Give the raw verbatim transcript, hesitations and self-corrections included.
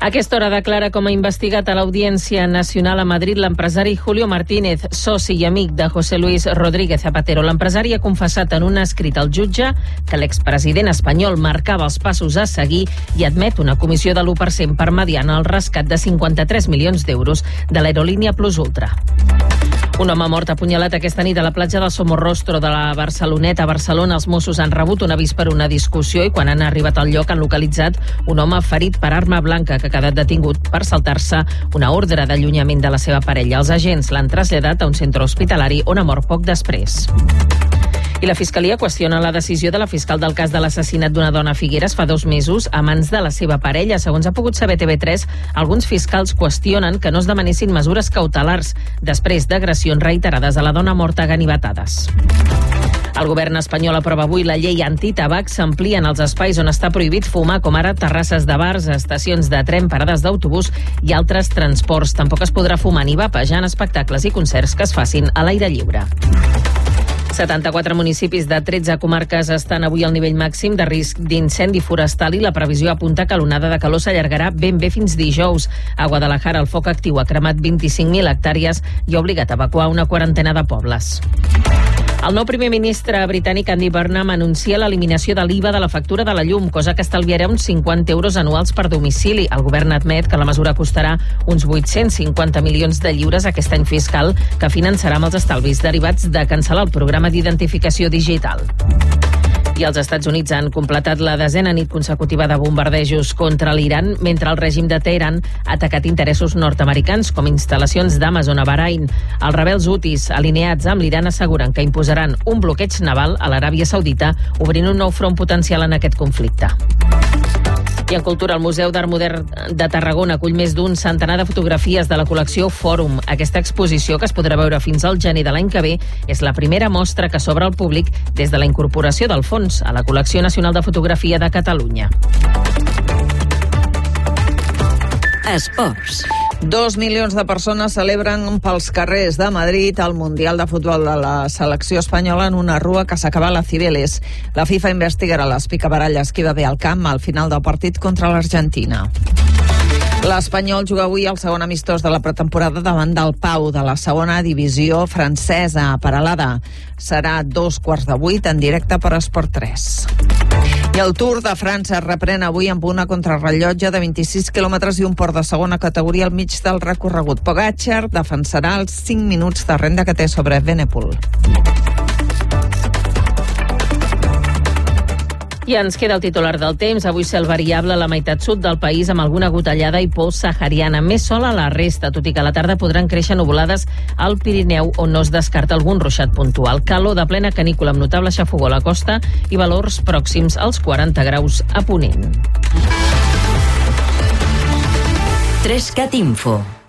aquesta hora declara com a investigat a l'Audiència Nacional a Madrid l'empresari Julio Martínez, soci i amic de José Luis Rodríguez Zapatero. L'empresari ha confessat en un escrit al jutge que l'expresident espanyol marcava els passos a seguir i admet una comissió de l'u per cent per mediar en el rescat de cinquanta-tres milions d'euros de l'aerolínia Plus Ultra. Un home mort apunyalat aquesta nit a la platja del Somorrostro de la Barceloneta a Barcelona. Els Mossos han rebut un avís per una discussió i quan han arribat al lloc han localitzat un home ferit per arma blanca que ha quedat detingut per saltar-se una ordre d'allunyament de la seva parella. Els agents l'han traslladat a un centre hospitalari on ha mort poc després. I la Fiscalia qüestiona la decisió de la fiscal del cas de l'assassinat d'una dona a Figueres fa dos mesos a mans de la seva parella. Segons ha pogut saber T V tres, alguns fiscals qüestionen que no es demanessin mesures cautelars després d'agressions reiterades a la dona morta a ganivetades. El govern espanyol aprova avui la llei antitabac. S'amplien els espais on està prohibit fumar, com ara terrasses de bars, estacions de tren, parades d'autobús i altres transports. Tampoc es podrà fumar ni vapejar en espectacles i concerts que es facin a l'aire lliure. setanta-quatre municipis de tretze comarques estan avui al nivell màxim de risc d'incendi forestal i la previsió apunta que l'onada de calor s'allargarà ben bé fins dijous. A Guadalajara el foc actiu ha cremat vint-i-cinc mil hectàrees i ha obligat a evacuar una quarantena de pobles. El nou primer ministre britànic Andy Burnham anuncia l'eliminació de l'I V A de la factura de la llum, cosa que estalviarà uns cinquanta euros anuals per domicili. El govern admet que la mesura costarà uns vuit-cents cinquanta milions de lliures aquest any fiscal, que finançarà amb els estalvis derivats de cancel·lar el programa d'identificació digital. I els Estats Units han completat la desena nit consecutiva de bombardejos contra l'Iran, mentre el règim de Teheran ha atacat interessos nord-americans com instal·lacions d'Amazon a Bahrain. Els rebels hutis alineats amb l'Iran asseguren que imposaran un bloqueig naval a l'Aràbia Saudita, obrint un nou front potencial en aquest conflicte. I en cultura, el Museu d'Art Modern de Tarragona acull més d'un centenar de fotografies de la col·lecció Fòrum. Aquesta exposició, que es podrà veure fins al gener de l'any que ve, és la primera mostra que s'obre al públic des de la incorporació del fons a la Col·lecció Nacional de Fotografia de Catalunya. Esports. Dos milions de persones celebren pels carrers de Madrid el Mundial de Futbol de la selecció espanyola en una rua que s'acaba a la Cibeles. La FIFA investigarà les picabaralles que hi va haver al camp al final del partit contra l'Argentina. L'Espanyol juga avui el segon amistós de la pretemporada davant del Pau, de la segona divisió francesa a Peralada. Serà dos quarts de vuit en directe per Esport tres. I el Tour de França es reprèn avui amb una contrarrellotge de vint-i-sis quilòmetres i un port de segona categoria al mig del recorregut. Pogačar defensarà els cinc minuts de renda que té sobre Benepul. I ens queda el titular del temps. Avui cel variable a la meitat sud del país amb alguna gotellada i pols sahariana. Més sol a la resta, tot i que a la tarda podran créixer nuvolades al Pirineu, on no es descarta algun ruixat puntual. Calor de plena canícula amb notable xafogó a la costa i valors pròxims als quaranta graus a Ponent. tres cat Info.